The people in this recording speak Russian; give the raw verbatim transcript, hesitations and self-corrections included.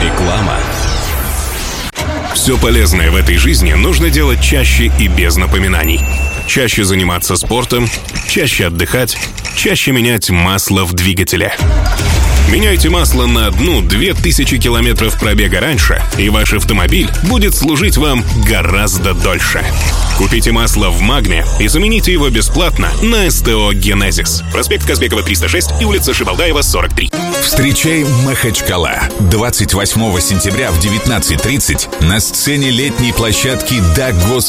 Реклама. Все полезное в этой жизни нужно делать чаще и без напоминаний. Чаще заниматься спортом, чаще отдыхать, чаще менять масло в двигателе. Меняйте масло на одну-две тысячи километров пробега раньше, и ваш автомобиль будет служить вам гораздо дольше. Купите масло в Магне и замените его бесплатно на СТО «Генезис». Проспект Казбекова, триста шесть и улица Шибалдаева, сорок три. Встречай Махачкала. двадцать восьмого сентября в девятнадцать тридцать на сцене летней площадки Дагвос